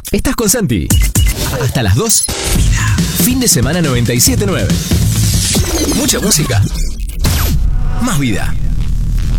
Estás con Santi. Hasta las 2. Fin de semana 97.9. Mucha música. Más vida.